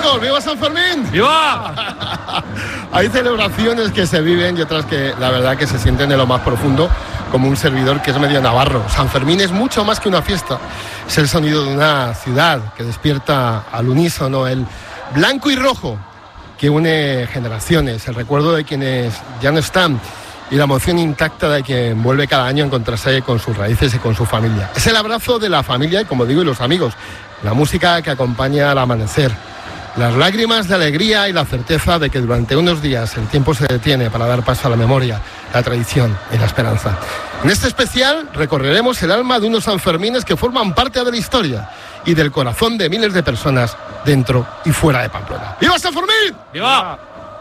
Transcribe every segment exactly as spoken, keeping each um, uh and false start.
chicos, ¡viva San Fermín! ¡Viva! Hay celebraciones que se viven y otras que la verdad que se sienten de lo más profundo, como un servidor que es medio navarro. San Fermín es mucho más que una fiesta, es el sonido de una ciudad que despierta al unísono, el blanco y rojo que une generaciones, el recuerdo de quienes ya no están y la emoción intacta de quien vuelve cada año a encontrarse con sus raíces y con su familia. Es el abrazo de la familia y, como digo, y los amigos, la música que acompaña al amanecer, las lágrimas de alegría y la certeza de que durante unos días el tiempo se detiene para dar paso a la memoria, la tradición y la esperanza. En este especial recorreremos el alma de unos sanfermines que forman parte de la historia y del corazón de miles de personas dentro y fuera de Pamplona. ¡Viva San Fermín! ¡Viva!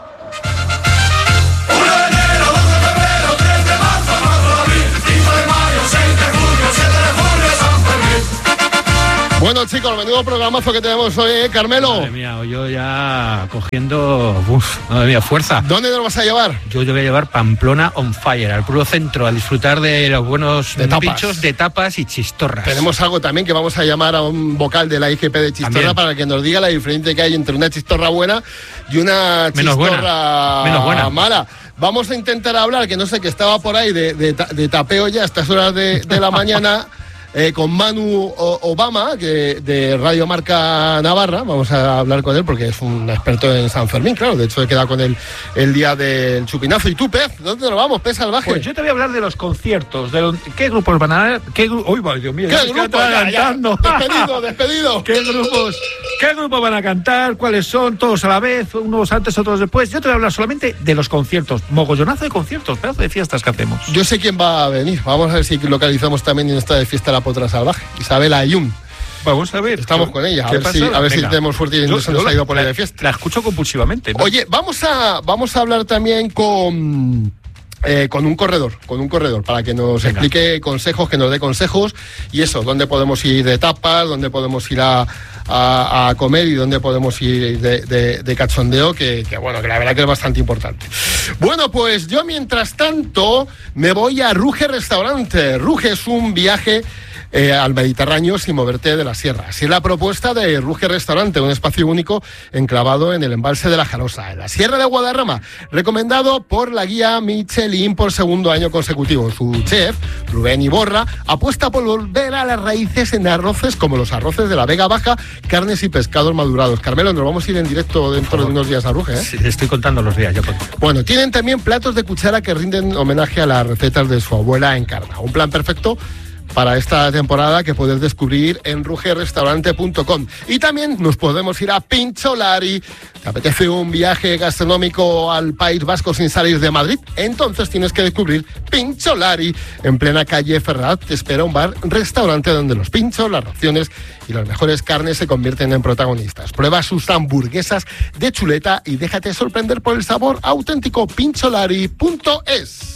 Bueno, chicos, menudo programazo que tenemos hoy, ¿eh, Carmelo? Madre mía, yo ya cogiendo, uf, madre mía, fuerza. ¿Dónde nos vas a llevar? Yo te voy a llevar Pamplona on fire, al puro centro, a disfrutar de los buenos de pinchos de tapas y chistorras. Tenemos algo también que vamos a llamar a un vocal de la I G P de Chistorra también, para que nos diga la diferencia que hay entre una chistorra buena y una Menos chistorra buena. Menos buena. mala. Vamos a intentar hablar, que no sé, que estaba por ahí de, de, de tapeo ya a estas horas de, de la mañana. Eh, con Manu Obama, que de Radio Marca Navarra. Vamos a hablar con él porque es un experto en San Fermín, claro. De hecho, he quedado con él el día del chupinazo. ¿Y tú, Pez? ¿Dónde nos vamos, Pez Salvaje? Pues yo te voy a hablar de los conciertos. De los, ¿Qué grupos van a haber? ¿Qué gru- Uy, Dios mío, ¿Qué grupos? Ya, ya. Despedido, despedido. ¿Qué grupos, ¿Qué grupos van a cantar? ¿Cuáles son? Todos a la vez, unos antes, otros después. Yo te voy a hablar solamente de los conciertos. Mogollonazo de conciertos, pedazo de fiestas que hacemos. Yo sé quién va a venir. Vamos a ver si localizamos también en esta de fiesta la Potra Salvaje. Isabela Ayun. Vamos a ver. Estamos con ella. A ver, si, a ver si tenemos suerte y no se nos ha ido a poner de fiesta. La escucho compulsivamente, ¿no? Oye, vamos a, vamos a hablar también con... Eh, con un corredor, con un corredor, para que nos Venga. explique consejos, que nos dé consejos y eso, dónde podemos ir de tapas, dónde podemos ir a, a, a comer y dónde podemos ir de, de, de cachondeo, que, que bueno, que la verdad que es bastante importante. Bueno, pues yo mientras tanto me voy a Ruge Restaurante. Ruge es un viaje Eh, al Mediterráneo sin moverte de la sierra. Así es la propuesta de Ruge Restaurante, un espacio único enclavado en el embalse de la Jarosa, en la Sierra de Guadarrama, recomendado por la guía Michelin por segundo año consecutivo. Su chef, Rubén Iborra, apuesta por volver a las raíces en arroces como los arroces de la Vega Baja, carnes y pescados madurados. Carmelo, nos vamos a ir en directo dentro de unos días a Ruge, ¿eh? Sí, estoy contando los días, yo conto. Bueno, tienen también platos de cuchara que rinden homenaje a las recetas de su abuela Encarna. Un plan perfecto para esta temporada que puedes descubrir en ruge restaurante punto com. Y también nos podemos ir a Pincholari. ¿Te apetece un viaje gastronómico al País Vasco sin salir de Madrid? Entonces tienes que descubrir Pincholari. En plena calle Ferrat te espera un bar, restaurante donde los pinchos, las raciones y las mejores carnes se convierten en protagonistas. Prueba sus hamburguesas de chuleta y déjate sorprender por el sabor auténtico. Pincholari punto es.